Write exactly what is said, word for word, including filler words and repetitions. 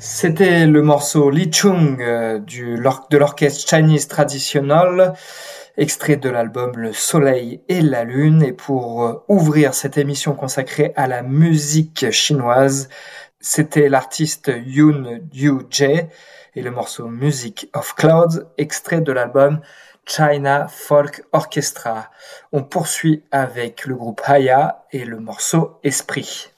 C'était le morceau Li Chung euh, du, l'or- de l'orchestre Chinese Traditional, extrait de l'album Le Soleil et la Lune. Et pour euh, ouvrir cette émission consacrée à la musique chinoise, c'était l'artiste Yoon Yu-jae et le morceau Music of Clouds, extrait de l'album China Folk Orchestra. On poursuit avec le groupe Haya et le morceau Esprit.